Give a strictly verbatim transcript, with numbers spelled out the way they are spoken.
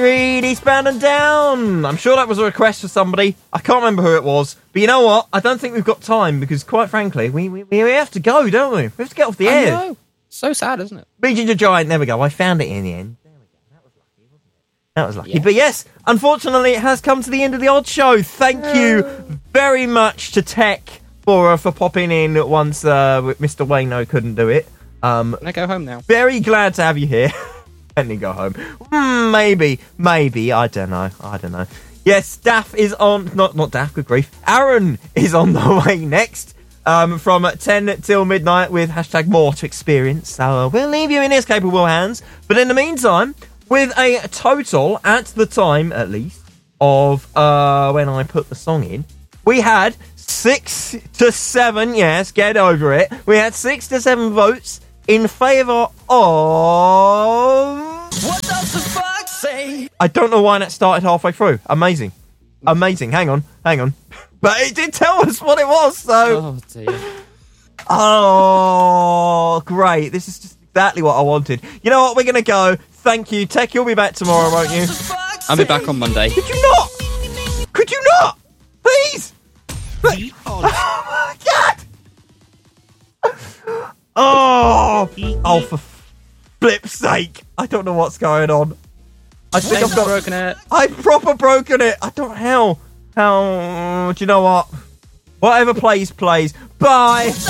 Read Eastbound and Down. I'm sure that was a request for somebody. I can't remember who it was. But you know what? I don't think we've got time because, quite frankly, we we, we have to go, don't we? We have to get off the I air. know. So sad, isn't it? Big Ginger Giant, there we go. I found it in the end. There we go. That was lucky, wasn't it? That was lucky. Yeah. But yes, unfortunately, it has come to the end of the Odd Show. Thank you very much to Tech for, uh, for popping in once uh, Mister Wayno couldn't do it. Um, Can I go home now? Very glad to have you here. Let me go home. Mm, maybe, maybe. I don't know. I don't know. Yes, Daff is on. Not, not Daff. Good grief. Aaron is on the way next. Um, from ten till midnight with hashtag more to experience. So uh, we'll leave you in his capable hands. But in the meantime, with a total at the time, at least, of uh, when I put the song in, we had six to seven. Yes, get over it. We had six to seven votes in favour of... What does the fuck say? I don't know why that started halfway through. Amazing. Amazing. Hang on. Hang on. But it did tell us what it was, so... Oh, dear. Oh, great. This is just exactly what I wanted. You know what? We're going to go. Thank you. Tech, you'll be back tomorrow, won't you? I'll be back on Monday. Could you not? Could you not? Please? Oh, my God. Oh, oh, for flip's sake. I don't know what's going on. I think I've got... broken it. I've proper broken it. I don't know how. How... Do you know what? Whatever plays, plays. Bye.